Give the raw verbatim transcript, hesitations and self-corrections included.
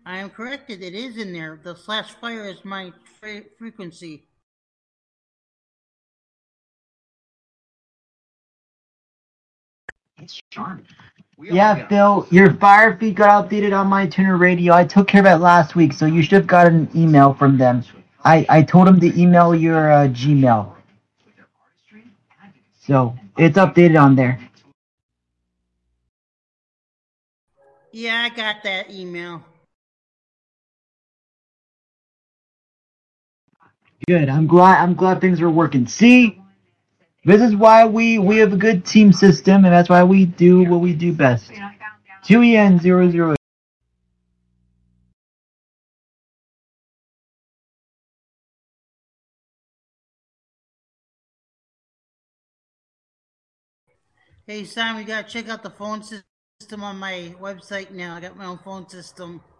I am corrected. It is in there. The slash fire is my fre- frequency. Yeah, Phil, your fire feed got updated on my tuner radio. I took care of it last week, so you should have got an email from them. I, I told them to email your uh, Gmail. So it's updated on there. Yeah, I got that email. Good. I'm glad I'm glad things are working. See? This is why we we have a good team system, and that's why we do what we do best. two E N zero zero. Hey, Sam, you gotta check out the phone system on my website now. I got my own phone system.